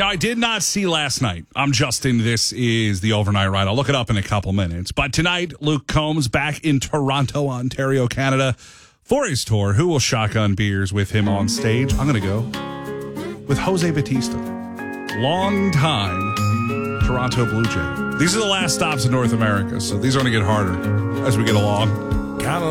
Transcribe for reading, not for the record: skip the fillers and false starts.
Now, I did not see last night. I'm Justin. This is the Overnight Ride. I'll look it up in a couple minutes. But tonight, Luke Combs back in Toronto, Ontario, Canada for his tour. Who will shotgun beers with him on stage? I'm going to go with Jose Bautista. Long-time Toronto Blue Jay. These are the last stops in North America, so these are going to get harder as we get along.